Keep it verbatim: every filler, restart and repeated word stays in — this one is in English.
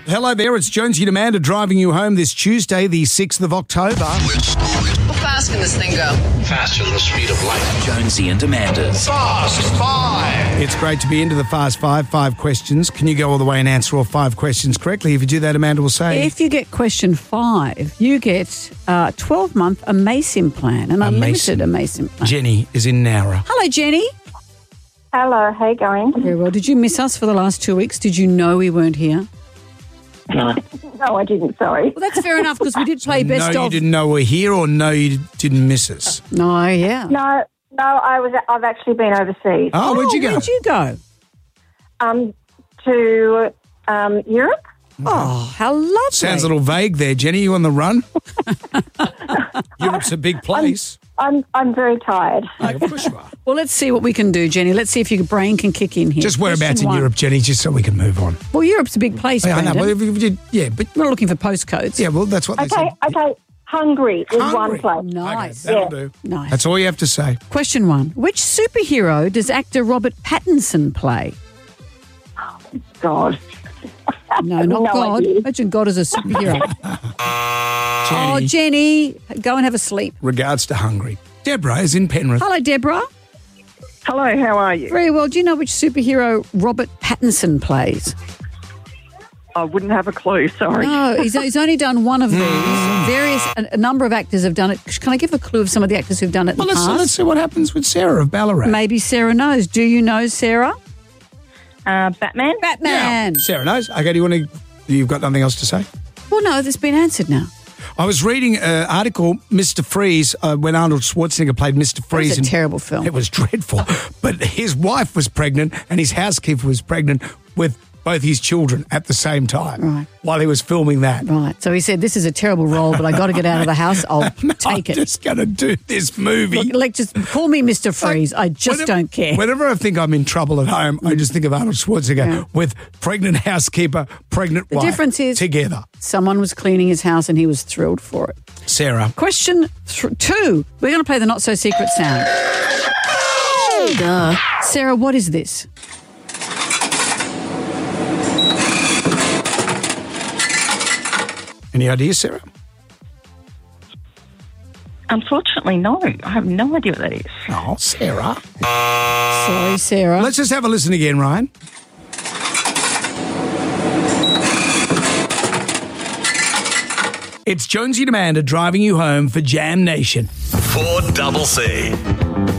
Hello there, it's Jonesy and Amanda driving you home this Tuesday, the sixth of October. How fast can this thing go? Faster than the speed of light. Jonesy and Amanda's Fast Five. It's great to be into the Fast Five. Five questions. Can you go all the way and answer all five questions correctly? If you do that, Amanda will say... If you get question five, you get a twelve-month Amasin plan, an unlimited Amasin plan. Jenny is in Nowra. Hello, Jenny. Hello, how you going? Very well. Did you miss us for the last two weeks? Did you know we weren't here? No, I didn't, sorry. Well, that's fair enough because we did play best no, of... you didn't know we're here, or no, you didn't miss us? No, yeah. No, no, I was, I've actually been overseas. Oh, where'd you go? Where'd you go? Um, to um, Europe. Oh, how lovely. Sounds a little vague there, Jenny. You on the run? Europe's a big place. I'm I'm very tired. Oh, of course you are. Well, let's see what we can do, Jenny. Let's see if your brain can kick in here. Just whereabouts Question in one. Europe, Jenny, just so we can move on. Well, Europe's a big place, Yeah, I know, Brendan. but if you did- yeah, but We're not looking for postcodes. yeah, well, that's what they Okay, said. okay. Hungary is Hungary. one place. Nice. Okay, that'll Yeah. do. Nice. That's all you have to say. Question one. Which superhero does actor Robert Pattinson play? God. No, not No God. idea. Imagine God as a superhero. Oh, Jenny, Jenny, go and have a sleep. regards to Hungary. Deborah is in Penrith. Hello, Deborah. Hello, how are you? Very well. Do you know which superhero Robert Pattinson plays? I wouldn't have a clue, sorry. No, he's, he's only done one of these. Various, a, a number of actors have done it. Can I give a clue of some of the actors who've done it in Well, the let's, past? let's see what happens with Sarah of Ballarat. Maybe Sarah knows. Do you know Sarah? Uh, Batman? Batman. Yeah, Sarah knows. Okay, do you want to... You've got nothing else to say? Well, no, that's been answered now. I was reading an article, Mister Freeze, uh, when Arnold Schwarzenegger played Mister Freeze. That's a and terrible film. It was dreadful. But his wife was pregnant and his housekeeper was pregnant with both his children at the same time Right. while he was filming that. Right. So he said, this is a terrible role, but I got to get out of the house. I'll take I'm it. just going to do this movie. Look, like, just call me Mister Freeze. I just Whenever- don't care. Whenever I think I'm in trouble at home, I just think of Arnold Schwarzenegger Yeah. with pregnant housekeeper, pregnant The wife difference is- together. Someone was cleaning his house and he was thrilled for it. Sarah. Question th- two. We're going to play the not so secret sound. Duh. Sarah, what is this? Any ideas, Sarah? Unfortunately, no. I have no idea what that is. Oh, Sarah. Sorry, Sarah. Let's just have a listen again, Ryan. It's Jonesy and Amanda driving you home for Jam Nation. four double C.